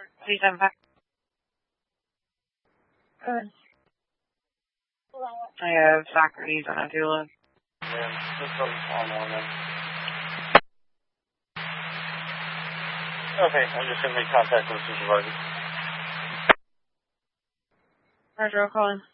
375. Good. I have Socrates on Atula. Yeah, just go on one then. Okay, I'm just going to make contact with the supervisor. Roger, I'll call in.